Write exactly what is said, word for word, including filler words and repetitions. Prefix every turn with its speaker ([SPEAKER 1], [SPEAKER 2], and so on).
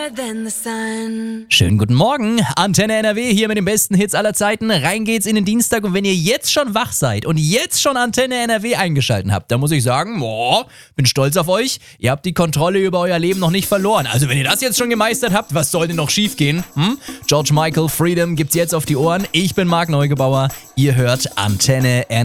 [SPEAKER 1] than the sun.
[SPEAKER 2] Schönen guten Morgen, Antenne N R W hier mit den besten Hits aller Zeiten. Rein geht's in den Dienstag und wenn ihr jetzt schon wach seid und jetzt schon Antenne N R W eingeschalten habt, dann muss ich sagen, boah, bin stolz auf euch. Ihr habt die Kontrolle über euer Leben noch nicht verloren. Also wenn ihr das jetzt schon gemeistert habt, was soll denn noch schief gehen? Hm? George Michael, Freedom gibt's jetzt auf die Ohren. Ich bin Marc Neugebauer. Ihr hört Antenne N R W.